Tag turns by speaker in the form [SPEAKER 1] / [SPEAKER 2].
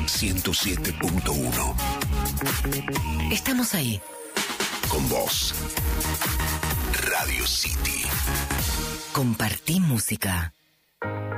[SPEAKER 1] 107.1.
[SPEAKER 2] Estamos ahí.
[SPEAKER 1] Con vos. Radio City.
[SPEAKER 2] Compartí música.